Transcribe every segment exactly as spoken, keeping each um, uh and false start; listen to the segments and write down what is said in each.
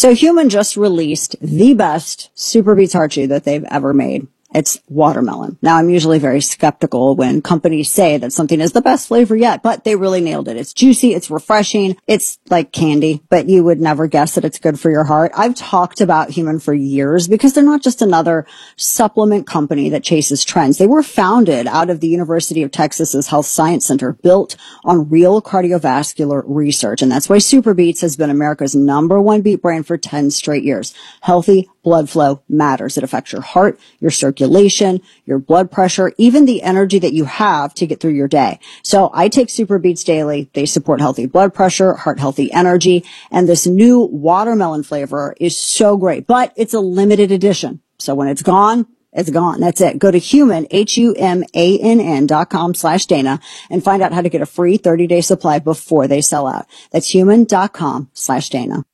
So Human just released the best Super Beets Heart Chew that they've ever made. It's watermelon. Now, I'm usually very skeptical when companies say that something is the best flavor yet, but they really nailed it. It's juicy. It's refreshing. It's like candy, but you would never guess that it's good for your heart. I've talked about Human for years because they're not just another supplement company that chases trends. They were founded out of the University of Texas's Health Science Center, built on real cardiovascular research. And that's why Super Beets has been America's number one beet brand for ten straight years. Healthy blood flow matters. It affects your heart, your circulation, your blood pressure, even the energy that you have to get through your day. So I take Super Beets daily. They support healthy blood pressure, heart healthy energy, and this new watermelon flavor is so great, but it's a limited edition. So when it's gone, it's gone. That's it. Go to Human, H U M A N N dot com slash Dana and find out how to get a free thirty day supply before they sell out. That's human dot com slash Dana.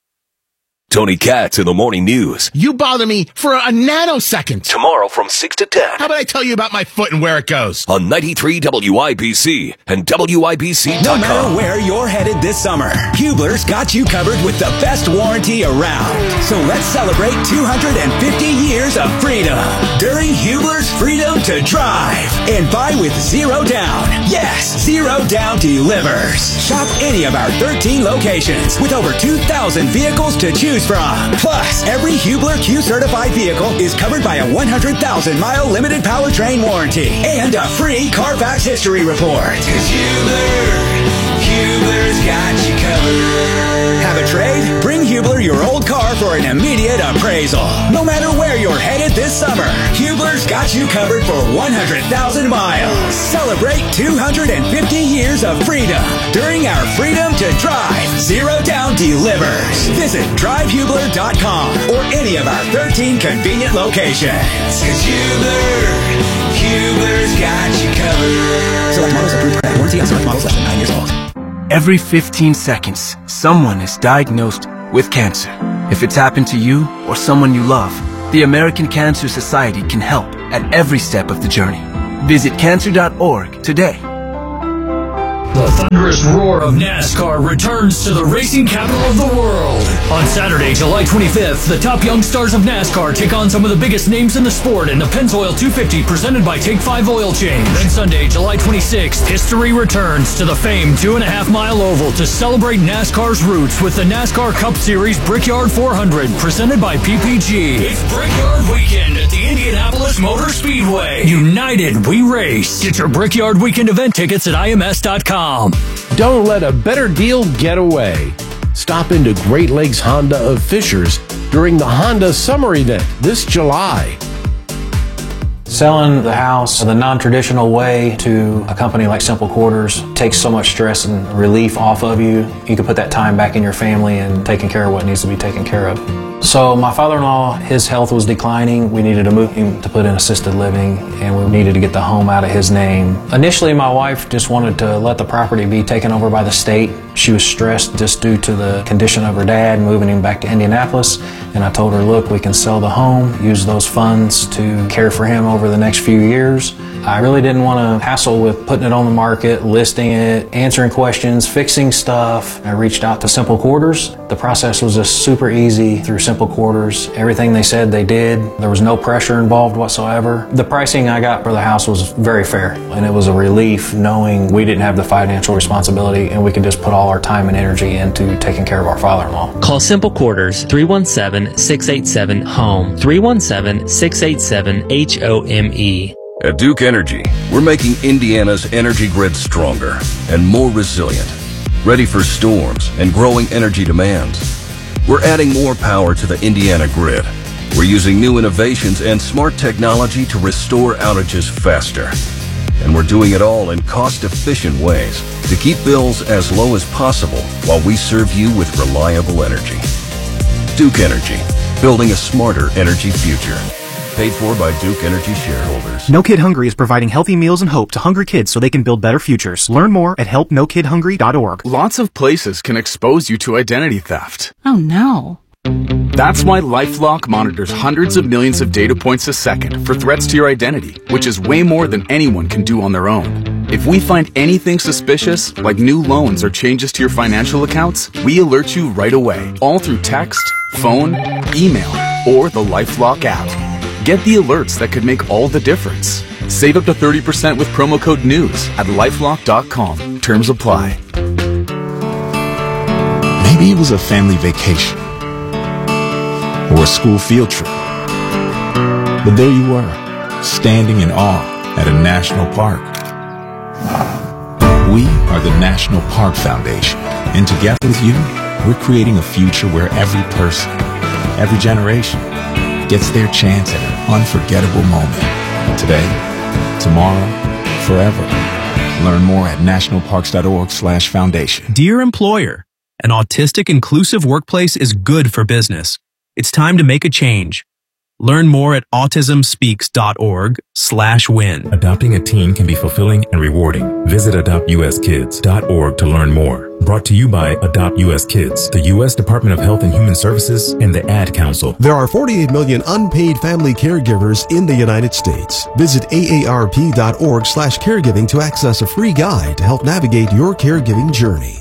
Tony Katz in the Morning News. You bother me for a nanosecond. Tomorrow from six to ten. How about I tell you about my foot and where it goes? On ninety-three W I B C and W I B C dot com. No matter where you're headed this summer, Hubler's got you covered with the best warranty around. So let's celebrate two hundred fifty years of freedom during Hubler's Freedom to Drive. And buy with zero down. Yes, zero down delivers. Shop any of our thirteen locations with over two thousand vehicles to choose from. Plus, every Hubler Q-certified vehicle is covered by a one hundred thousand mile limited powertrain warranty and a free Carfax history report. 'Cause Hubler, Hubler's got you covered. Have a trade? Bring Hubler your old car for an immediate appraisal. No matter where you're headed this summer, Hubler's got you covered for one hundred thousand miles. Celebrate two hundred fifty years of freedom during our Freedom to Drive Zero Down Delivers. Visit drive hubler dot com or any of our thirteen convenient locations. 'Cause Hubler, Hubler's got you covered. Select models approved credit. Warranty on select models less than nine years old. Every fifteen seconds, someone is diagnosed with cancer. If it's happened to you or someone you love, the American Cancer Society can help at every step of the journey. Visit cancer dot org today. The thunderous roar of NASCAR returns to the racing capital of the world. On Saturday, July twenty-fifth, the top young stars of NASCAR take on some of the biggest names in the sport in the Pennzoil two fifty presented by Take five Oil Change. Then Sunday, July twenty-sixth, history returns to the famed two and a half mile oval to celebrate NASCAR's roots with the NASCAR Cup Series Brickyard four hundred presented by P P G. It's Brickyard Weekend at the Indianapolis Motor Speedway. United, we race. Get your Brickyard Weekend event tickets at I M S dot com. Don't let a better deal get away. Stop into Great Lakes Honda of Fishers during the Honda Summer Event this July. Selling the house the non-traditional way to a company like Simple Quarters takes so much stress and relief off of you. You can put that time back in your family and taking care of what needs to be taken care of. So my father-in-law, his health was declining. We needed to move him to put in assisted living, and we needed to get the home out of his name. Initially, my wife just wanted to let the property be taken over by the state. She was stressed just due to the condition of her dad moving him back to Indianapolis. And I told her, look, we can sell the home, use those funds to care for him over the next few years. I really didn't want to hassle with putting it on the market, listing it, answering questions, fixing stuff. I reached out to Simple Quarters. The process was just super easy through Simple Quarters. Everything they said they did. There was no pressure involved whatsoever. The pricing I got for the house was very fair, and it was a relief knowing we didn't have the financial responsibility and we could just put all our time and energy into taking care of our father-in-law. Call Simple Quarters three one seven, six eight seven, HOME, three one seven, six eight seven, H O M E. At Duke Energy, we're making Indiana's energy grid stronger and more resilient, ready for storms and growing energy demands. We're adding more power to the Indiana grid. We're using new innovations and smart technology to restore outages faster. And we're doing it all in cost-efficient ways to keep bills as low as possible while we serve you with reliable energy. Duke Energy, building a smarter energy future. Paid for by Duke Energy shareholders. No Kid Hungry is providing healthy meals and hope to hungry kids so they can build better futures. Learn more at help no kid hungry dot org. Lots of places can expose you to identity theft. Oh no. That's why LifeLock monitors hundreds of millions of data points a second for threats to your identity, which is way more than anyone can do on their own. If we find anything suspicious, like new loans or changes to your financial accounts, we alert you right away, all through text, phone, email, or the LifeLock app. Get the alerts that could make all the difference. Save up to thirty percent with promo code NEWS at lifelock dot com. Terms apply. Maybe it was a family vacation or a school field trip. But there you were, standing in awe at a national park. We are the National Park Foundation, and together with you, we're creating a future where every person, every generation, gets their chance at an unforgettable moment. Today, tomorrow, forever. Learn more at nationalparks.org slash foundation. Dear employer, an autistic inclusive workplace is good for business. It's time to make a change. Learn more at autismspeaks.org slash win. Adopting a teen can be fulfilling and rewarding. Visit adopt u s kids dot org to learn more. Brought to you by Adopt U S Kids, the U S Department of Health and Human Services, and the Ad Council. There are forty-eight million unpaid family caregivers in the United States. Visit aarp.org slash caregiving to access a free guide to help navigate your caregiving journey.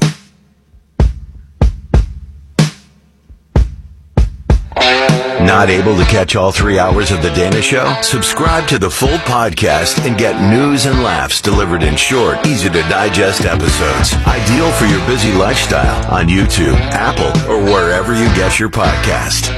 Not able to catch all three hours of The Dana Show? Subscribe to the full podcast and get news and laughs delivered in short, easy-to-digest episodes. Ideal for your busy lifestyle on YouTube, Apple, or wherever you get your podcast.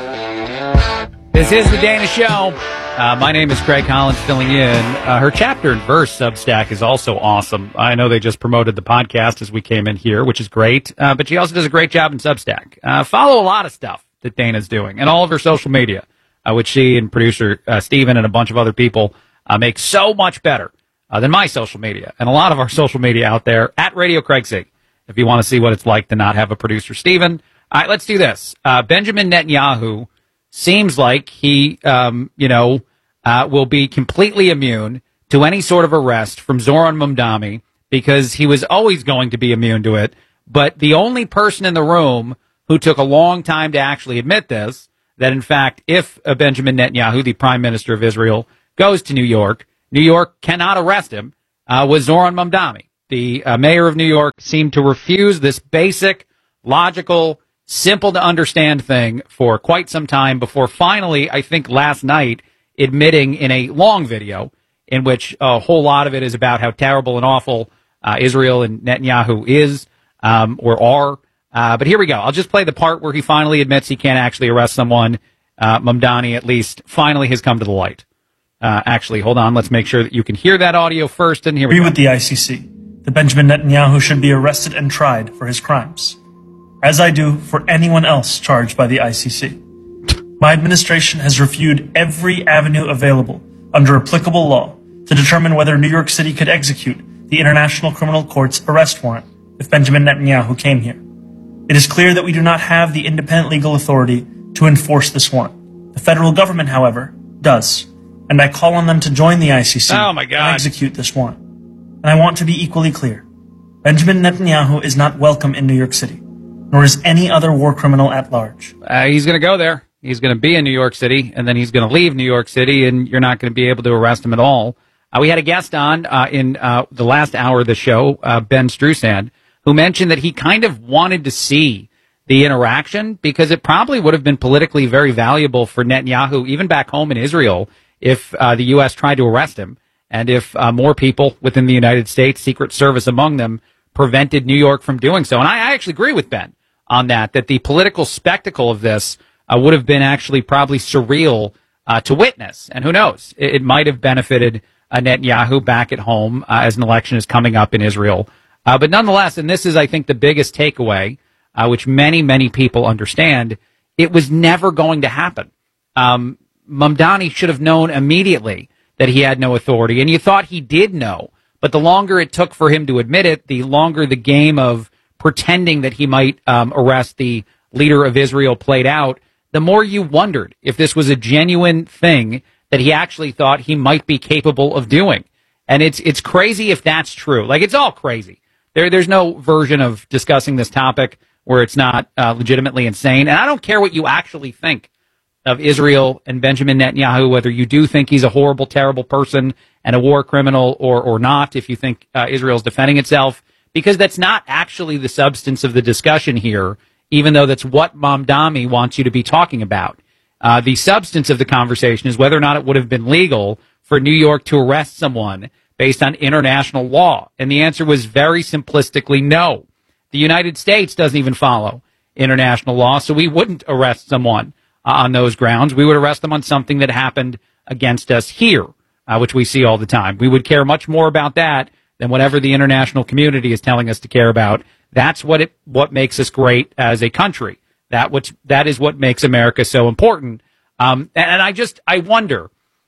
This is The Dana Show. Uh, my name is Craig Collins, filling in. Uh, her chapter and verse Substack is also awesome. I know they just promoted the podcast as we came in here, which is great, uh, but she also does a great job in Substack. Uh, follow a lot of stuff that Dana's doing, and all of her social media, uh, which she and producer uh, Steven and a bunch of other people uh, make so much better uh, than my social media, and a lot of our social media out there, at Radio Craig C, if you want to see what it's like to not have a producer Steven. All right, let's do this. Uh, Benjamin Netanyahu seems like he, um, you know, uh, will be completely immune to any sort of arrest from Zoran Mamdani, because he was always going to be immune to it, but the only person in the room who took a long time to actually admit this, that in fact, if uh, Benjamin Netanyahu, the prime minister of Israel, goes to New York, New York cannot arrest him, uh, was Zoran Mamdani. The uh, mayor of New York seemed to refuse this basic, logical, simple to understand thing for quite some time before finally, I think last night, admitting in a long video in which a whole lot of it is about how terrible and awful uh, Israel and Netanyahu is um, or are. Uh, but here we go. I'll just play the part where he finally admits he can't actually arrest someone. Uh, Mamdani, at least, finally has come to the light. Uh, actually, hold on. Let's make sure that you can hear that audio first. And here we agree go. With the I C C that Benjamin Netanyahu should be arrested and tried for his crimes, as I do for anyone else charged by the I C C. My administration has reviewed every avenue available under applicable law to determine whether New York City could execute the International Criminal Court's arrest warrant if Benjamin Netanyahu came here. It is clear that we do not have the independent legal authority to enforce this warrant. The federal government, however, does, and I call on them to join the I C C oh my God. and execute this warrant. And I want to be equally clear. Benjamin Netanyahu is not welcome in New York City, nor is any other war criminal at large. Uh, he's going to go there. He's going to be in New York City, and then he's going to leave New York City, and you're not going to be able to arrest him at all. Uh, we had a guest on uh, in uh, the last hour of the show, uh, Ben Strusand, who mentioned that he kind of wanted to see the interaction because it probably would have been politically very valuable for Netanyahu, even back home in Israel, if uh, the U S tried to arrest him and if uh, more people within the United States, Secret Service among them, prevented New York from doing so. And I, I actually agree with Ben on that, that the political spectacle of this uh, would have been actually probably surreal uh, to witness. And who knows, it, it might have benefited uh, Netanyahu back at home uh, as an election is coming up in Israel. Uh, but nonetheless, and this is, I think, the biggest takeaway, uh, which many, many people understand, it was never going to happen. Um, Mamdani should have known immediately that he had no authority, and you thought he did know. But the longer it took for him to admit it, the longer the game of pretending that he might um, arrest the leader of Israel played out, the more you wondered if this was a genuine thing that he actually thought he might be capable of doing. And it's it's crazy if that's true. Like, it's all crazy. There, there's no version of discussing this topic where it's not uh, legitimately insane. And I don't care what you actually think of Israel and Benjamin Netanyahu, whether you do think he's a horrible, terrible person and a war criminal or, or not, if you think uh, Israel's defending itself, because that's not actually the substance of the discussion here even though that's what Mamdani wants you to be talking about. Uh, the substance of the conversation is whether or not it would have been legal for New York to arrest someone based on international law. And the answer was very simplistically no. The United States doesn't even follow international law, so we wouldn't arrest someone uh, on those grounds. We would arrest them on something that happened against us here, uh, which we see all the time. We would care much more about that than whatever the international community is telling us to care about. That's what it what makes us great as a country. That which that is what makes America so important. Um, and, and I just I wonder,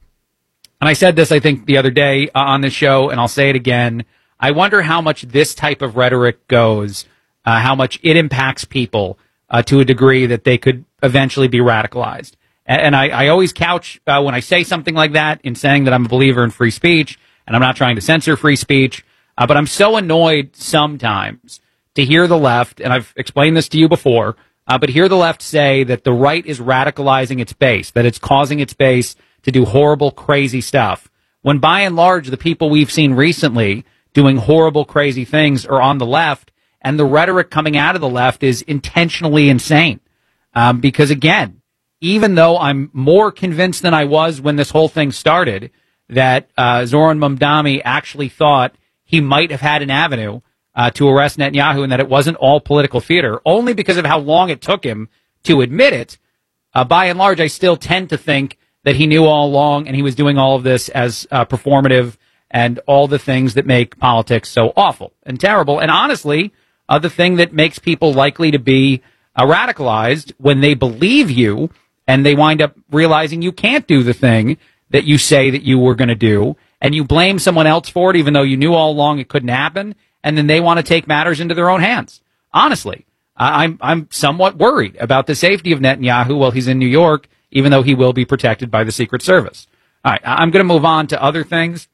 and I said this I think the other day uh, on the show, and I'll say it again. I wonder how much this type of rhetoric goes, uh, how much it impacts people uh, to a degree that they could eventually be radicalized. And, and I, I always couch uh, when I say something like that in saying that I'm a believer in free speech, and I'm not trying to censor free speech. Uh, but I'm so annoyed sometimes to hear the left, and I've explained this to you before. Uh, but hear the left say that the right is radicalizing its base, that it's causing its base to do horrible, crazy stuff. When by and large, the people we've seen recently doing horrible, crazy things are on the left, and the rhetoric coming out of the left is intentionally insane. Um, because again, even though I'm more convinced than I was when this whole thing started that uh, Zoran Mamdani actually thought he might have had an avenue Uh, to arrest Netanyahu and that it wasn't all political theater, only because of how long it took him to admit it. Uh, by and large, I still tend to think that he knew all along and he was doing all of this as uh, performative and all the things that make politics so awful and terrible. And honestly, uh, the thing that makes people likely to be uh, radicalized when they believe you and they wind up realizing you can't do the thing that you say that you were going to do, and you blame someone else for it even though you knew all along it couldn't happen. And then they want to take matters into their own hands. Honestly, I'm I'm somewhat worried about the safety of Netanyahu while he's in New York, even though he will be protected by the Secret Service. All right, I'm going to move on to other things.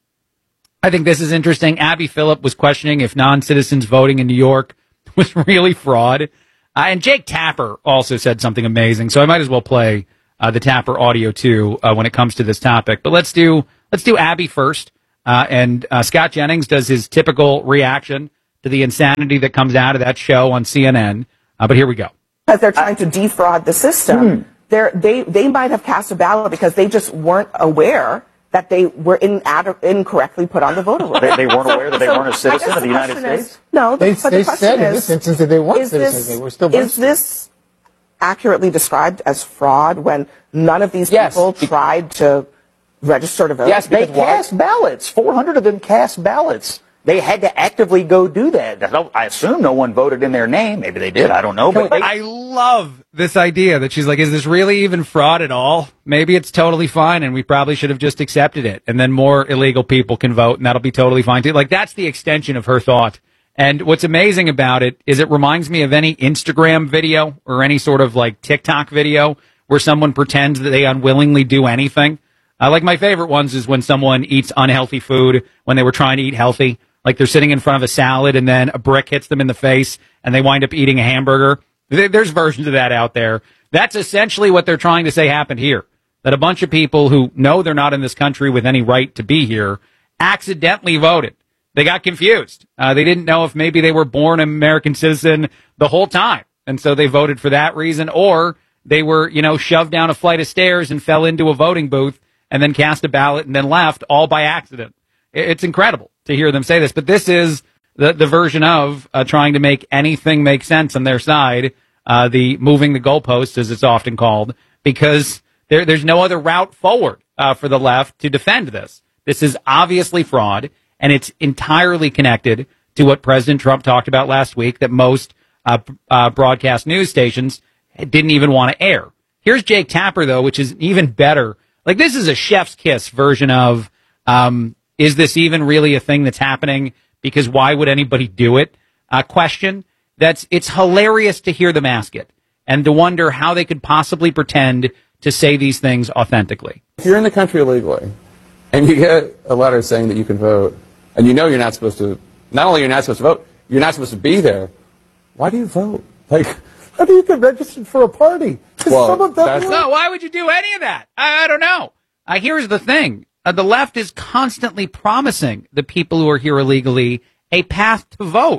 I think this is interesting. Abby Phillip was questioning if non-citizens voting in New York was really fraud. Uh, and Jake Tapper also said something amazing, so I might as well play uh, the Tapper audio too uh, when it comes to this topic. But let's do let's do Abby first. Uh, and uh, Scott Jennings does his typical reaction to the insanity that comes out of that show on C N N. Uh, but here we go. Because they're trying to defraud the system. Hmm. They're, they they might have cast a ballot because they just weren't aware that they were in, ad, incorrectly put on the voter roll. They, they weren't aware that they so weren't a citizen of the United States? Is, no, they, but they the said is, in this instance that they weren't citizens. This, they were still Is this accurately described as fraud when none of these yes. people tried to register to vote? Yes, they cast ballots. four hundred of them cast ballots. They had to actively go do that. I assume no one voted in their name. Maybe they did. I don't know. But they, I love this idea that she's like, is this really even fraud at all? Maybe it's totally fine and we probably should have just accepted it. And then more illegal people can vote and that'll be totally fine too. Like, that's the extension of her thought. And what's amazing about it is it reminds me of any Instagram video or any sort of like TikTok video where someone pretends that they unwillingly do anything. Uh, like my favorite ones is when someone eats unhealthy food when they were trying to eat healthy. Like they're sitting in front of a salad and then a brick hits them in the face and they wind up eating a hamburger. There's versions of that out there. That's essentially what they're trying to say happened here. That a bunch of people who know they're not in this country with any right to be here accidentally voted. They got confused. Uh, they didn't know if maybe they were born an American citizen the whole time. And so they voted for that reason. Or they were, you know, shoved down a flight of stairs and fell into a voting booth and then cast a ballot and then left all by accident. It's incredible to hear them say this, but this is the, the version of uh, trying to make anything make sense on their side, uh, the moving the goalposts, as it's often called, because there, there's no other route forward uh, for the left to defend this. This is obviously fraud, and it's entirely connected to what President Trump talked about last week that most uh, uh, broadcast news stations didn't even want to air. Here's Jake Tapper, though, which is even better. Like, this is a chef's kiss version of, um, is this even really a thing that's happening? Because why would anybody do it? Uh, question. That's, it's hilarious to hear them ask it and to wonder how they could possibly pretend to say these things authentically. If you're in the country illegally and you get a letter saying that you can vote and you know you're not supposed to, not only you're not supposed to vote, you're not supposed to be there, why do you vote? Like, how do you get registered for a party? Well, some of them no, why would you do any of that? I, I don't know. Uh, here's the thing. Uh, the left is constantly promising the people who are here illegally a path to vote.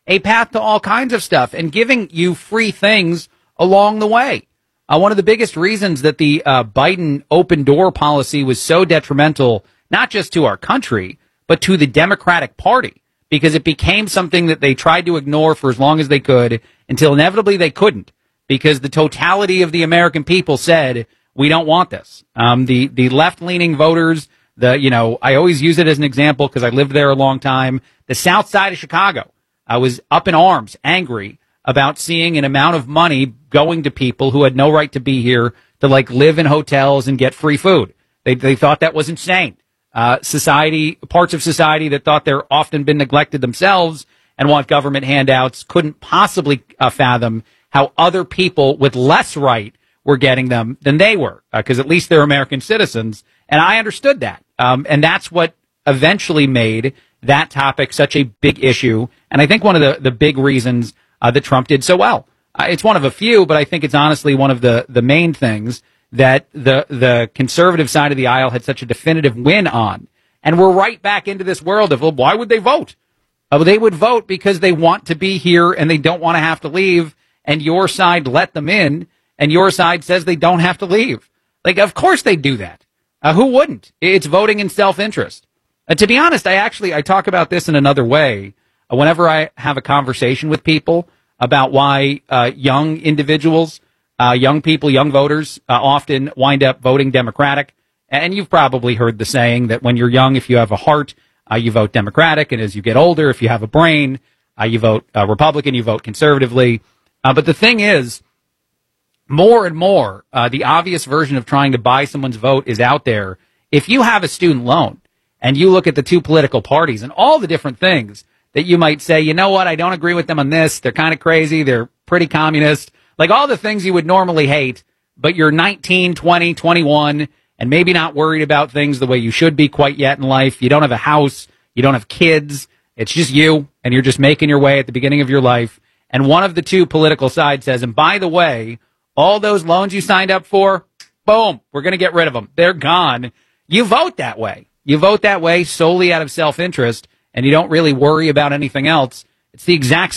a path to all kinds of stuff and giving you free things along the way. Uh, one of the biggest reasons that the uh, Biden open door policy was so detrimental, not just to our country, but to the Democratic Party, because it became something that they tried to ignore for as long as they could until inevitably they couldn't, because the totality of the American people said, we don't want this. Um, the, the left-leaning voters, the, you know, I always use it as an example because I lived there a long time. The South Side of Chicago, I was up in arms, angry about seeing an amount of money going to people who had no right to be here to like live in hotels and get free food. They, they thought that was insane. Uh, society, parts of society that thought they're often been neglected themselves and want government handouts couldn't possibly uh, fathom how other people with less right were getting them than they were, because uh, at least they're American citizens. And I understood that. Um, and that's what eventually made that topic such a big issue. And I think one of the, the big reasons uh, that Trump did so well. Uh, it's one of a few, but I think it's honestly one of the, the main things that the the conservative side of the aisle had such a definitive win on. And we're right back into this world of, well, why would they vote? Uh, they would vote because they want to be here and they don't want to have to leave. And your side let them in, and your side says they don't have to leave. Like, of course they do that. Uh, who wouldn't? It's voting in self-interest. Uh, to be honest, I actually, I talk about this in another way. Uh, whenever I have a conversation with people about why uh, young individuals, uh, young people, young voters uh, often wind up voting Democratic. And you've probably heard the saying that when you're young, if you have a heart, uh, you vote Democratic. And as you get older, if you have a brain, uh, you vote uh, Republican, you vote conservatively. Uh, but the thing is, more and more, uh, the obvious version of trying to buy someone's vote is out there. If you have a student loan and you look at the two political parties and all the different things that you might say, you know what, I don't agree with them on this. They're kind of crazy. They're pretty communist. Like all the things you would normally hate, but you're nineteen, twenty, twenty-one, and maybe not worried about things the way you should be quite yet in life. You don't have a house. You don't have kids. It's just you, and you're just making your way at the beginning of your life. And one of the two political sides says, and by the way, all those loans you signed up for, boom, we're going to get rid of them. They're gone. You vote that way. You vote that way solely out of self-interest, and you don't really worry about anything else. It's the exact